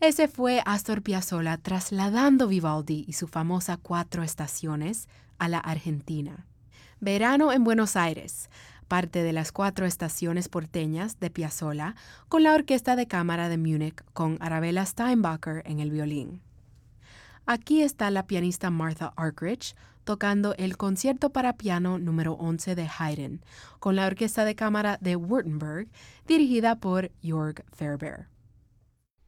Ese fue Astor Piazzolla trasladando Vivaldi y su famosa Cuatro Estaciones a la Argentina. Verano en Buenos Aires, parte de las Cuatro Estaciones porteñas de Piazzolla con la Orquesta de Cámara de Múnich con Arabella Steinbacher en el violín. Aquí está la pianista Martha Argerich tocando el Concierto para piano número 11 de Haydn con la Orquesta de Cámara de Württemberg dirigida por Jörg Ferber.